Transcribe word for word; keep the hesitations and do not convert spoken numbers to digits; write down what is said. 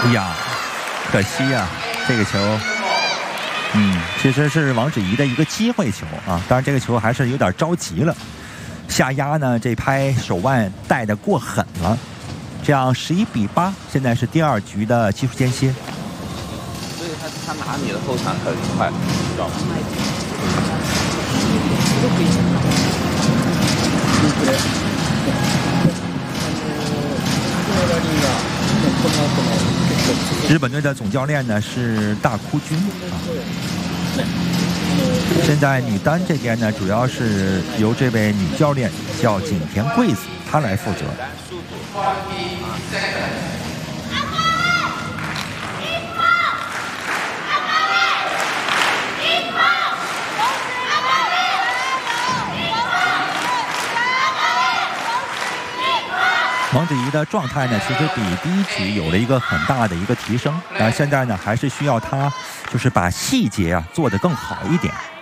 呀，可惜呀、啊，这个球，嗯，其实是王芷怡的一个机会球啊。当然，这个球还是有点着急了，下压呢，这拍手腕带的过狠了。这样十一比八，现在是第二局的技术间歇。 所以他他拿你的后场很快，知道吗？ 日本队的总教练呢是大哭君啊。现在女单这边呢，主要是由这位女教练叫景田贵子，她来负责。王芷怡的状态呢，其实比第一局有了一个很大的一个提升，但现在呢，还是需要她就是把细节啊做得更好一点。